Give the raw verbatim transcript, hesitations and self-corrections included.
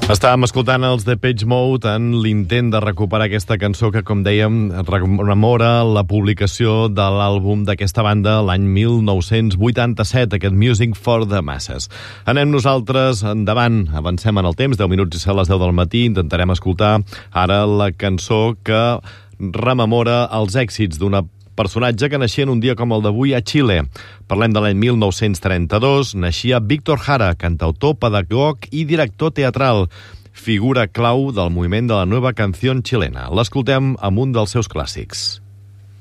Estàvem escoltant els Depeche Mode en l'intent de recuperar aquesta cançó que, com dèiem, rememora la publicació de l'àlbum d'aquesta banda l'any mil nou-cents vuitanta-set, aquest Music for the Masses. Anem nosaltres endavant, avancem en el temps, deu minuts i set a les deu del matí, intentarem escoltar ara la cançó que rememora els èxits d'una personatge que naixia en un dia com el d'avui a Xile. Parlem de l'any mil nou-cents trenta-dos, naixia Víctor Jara, cantautor, pedagog i director teatral, figura clau del moviment de la Nueva Canción xilena. L'escoltem amb un dels seus clàssics.